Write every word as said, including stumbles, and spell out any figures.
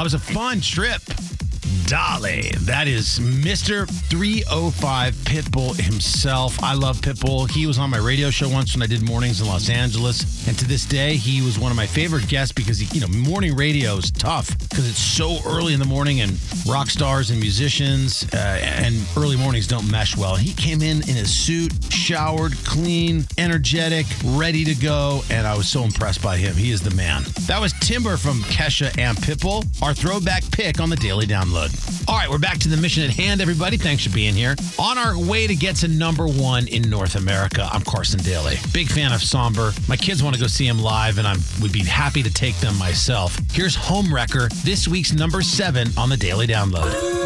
it was a fun trip. Dolly. That is Mister three oh five Pitbull himself. I love Pitbull. He was on my radio show once when I did mornings in Los Angeles. And to this day, he was one of my favorite guests because, he, you know, morning radio is tough because it's so early in the morning and rock stars and musicians uh, and early mornings don't mesh well. He came in in his suit, showered, clean, energetic, ready to go. And I was so impressed by him. He is the man. That was Timber from Kesha and Pitbull, our throwback pick on the Daily Download. All right, we're back to the mission at hand, everybody. Thanks for being here. On our way to get to number one in North America, I'm Carson Daly. Big fan of Somber. My kids want to go see him live, and I would be happy to take them myself. Here's Homewrecker, this week's number seven on the Daily Download.